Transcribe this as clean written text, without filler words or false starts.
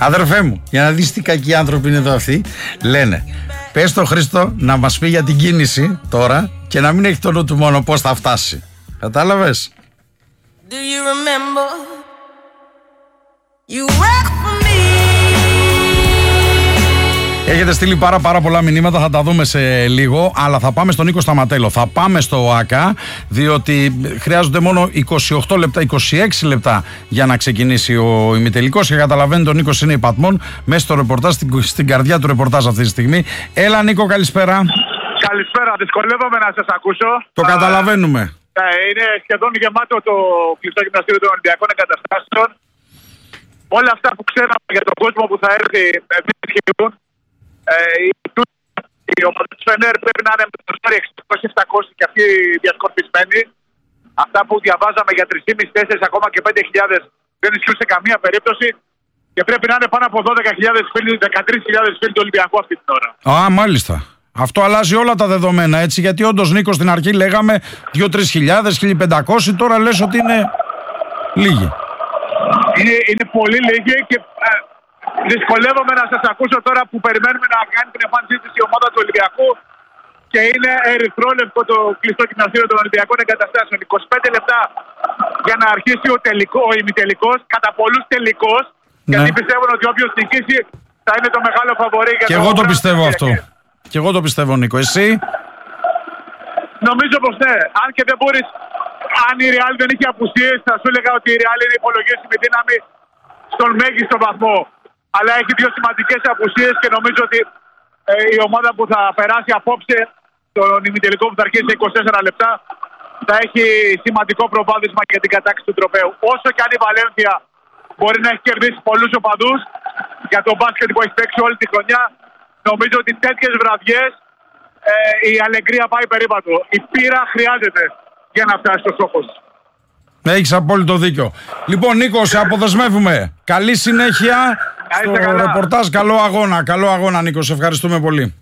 Αδερφέ μου, για να δεις τι κακοί άνθρωποι είναι εδώ αυτοί, λένε πες στο Χρήστο να μας πει για την κίνηση τώρα και να μην έχει το νου του μόνο πώς θα φτάσει. Κατάλαβες? Do you remember? You work for me. Έχετε στείλει πάρα πολλά μηνύματα, θα τα δούμε σε λίγο, αλλά θα πάμε στον Νίκο Σταματέλο. Θα πάμε στο ΟΑΚΑ, διότι χρειάζονται μόνο 28 λεπτά, 26 λεπτά για να ξεκινήσει ο ημιτελικός και καταλαβαίνετε ο Νίκος είναι υπατμών μέσα στο ρεπορτάζ, στην καρδιά του ρεπορτάζ αυτή τη στιγμή. Έλα Νίκο, καλησπέρα. Καλησπέρα, δυσκολεύομαι να σας ακούσω. Το καταλαβαίνουμε. Είναι σχεδόν γεμάτο το κλειστό γυμναστήριο των Ολυμπιακών Εγκαταστάσεων. Όλα αυτά που ξέραμε για τον κόσμο που θα έρθει δεν ισχύουν. Οι ομάδες του Φενέρ πρέπει να είναι με το 600-700 και αυτοί διασκορπισμένοι. Αυτά που διαβάζαμε για 3.500-4.000 ακόμα και 5.000 δεν ισχύουν σε καμία περίπτωση. Και πρέπει να είναι πάνω από 12.000 φίλοι, 13.000 φίλοι του Ολυμπιακού αυτή την ώρα. Α, μάλιστα. Αυτό αλλάζει όλα τα δεδομένα, έτσι, γιατί όντως Νίκο στην αρχή λέγαμε 2-3.000, 1.500, τώρα λες ότι είναι λίγοι. Είναι πολύ λίγοι και δυσκολεύομαι να σας ακούσω τώρα που περιμένουμε να κάνει την εμφάνισή της η ομάδα του Ολυμπιακού και είναι ερυθρόλευκο το κλειστό γυμναστήριο των Ολυμπιακών Εγκαταστάσεων. 25 λεπτά για να αρχίσει ο ημιτελικός, κατά πολλούς τελικός, γιατί πιστεύουν ότι όποιος νικήσει θα είναι το μεγάλο φαβορί. Και εγώ το πιστεύω αυτό. Και εγώ το πιστεύω, Νίκο. Εσύ? Νομίζω πως ναι. Αν και δεν μπορείς, αν η Real δεν είχε απουσίες, θα σου έλεγα ότι η Real είναι υπολογίσιμη δύναμη στον μέγιστο βαθμό. Αλλά έχει δύο σημαντικές απουσίες και νομίζω ότι η ομάδα που θα περάσει απόψε τον ημιτελικό που θα αρχίσει σε 24 λεπτά θα έχει σημαντικό προβάδισμα για την κατάκτηση του τροπαίου. Όσο και αν η Βαλένθια μπορεί να έχει κερδίσει πολλούς οπαδούς για το μπάσκετ που έχει παίξει όλη τη χρονιά, νομίζω ότι τέτοιες βραδιές η αλεγκρία πάει περίπατο. Η πείρα χρειάζεται για να φτάσει στο στόχο. Έχεις απόλυτο δίκιο. Λοιπόν, Νίκο, σε αποδεσμεύουμε. Καλή συνέχεια στο ρεπορτάζ. Καλό αγώνα, Νίκο. Σε ευχαριστούμε πολύ.